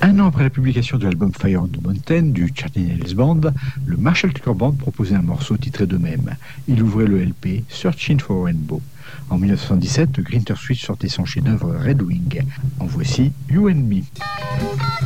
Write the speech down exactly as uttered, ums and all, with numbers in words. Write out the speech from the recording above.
Un an après la publication de l'album Fire on the Mountain du Charlie Nails Band, le Marshall Tucker Band proposait un morceau titré de même. Il ouvrait le L P Searching for a Rainbow. En dix-neuf cent soixante-dix-sept, Greenter Switch sortait son chef-d'œuvre Red Wing. En voici You and Me.